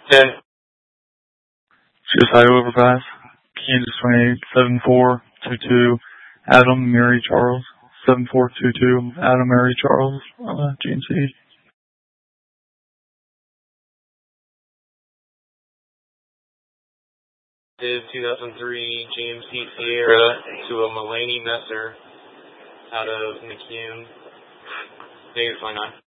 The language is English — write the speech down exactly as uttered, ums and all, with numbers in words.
ten. Suicide overpass. Kansas twenty-eight, seven four two two, Adam Mary Charles. seven four two two, Adam Mary Charles, uh, G M C. Is two thousand three G M C Sierra to a Mulaney Messer out of McCune. Negative twenty-nine.